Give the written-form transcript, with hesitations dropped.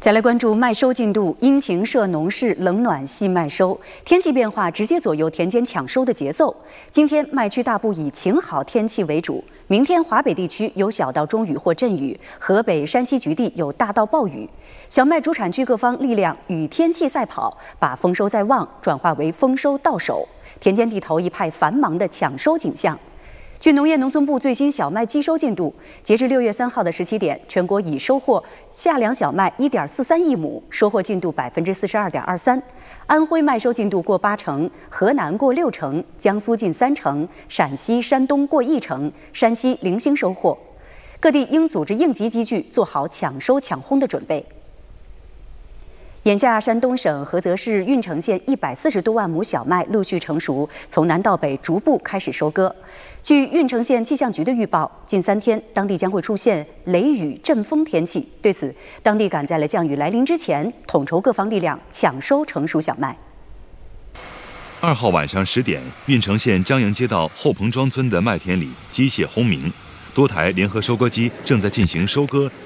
再来关注麦收进度，因情涉农事，冷暖系麦收，天气变化直接左右田间抢收的节奏。今天麦区大部以晴好天气为主，明天华北地区有小到中雨或阵雨，河北、山西局地有大到暴雨。小麦主产区各方力量与天气赛跑，把丰收在望转化为丰收到手，田间地头一派繁忙的抢收景象。据农业农村部最新小麦机收进度，截至6月3号的17点，全国已收获夏粮小麦1.43亿亩，收获进度42.23%。安徽麦收进度过80%，河南过60%，江苏近30%，陕西、山东过1%，山西零星收获。各地应组织应急机具，做好抢收抢烘的准备。眼下，山东省菏泽市运城县140多万亩小麦陆续成熟，从南到北逐步开始收割。据运城县气象局的预报，近3天当地将会出现雷雨阵风天气。对此，当地赶在了降雨来临之前，统筹各方力量抢收成熟小麦。 2号晚上10点，运城县张营街道后棚庄村的麦田里机械轰鸣，多台联合收割机正在进行收割。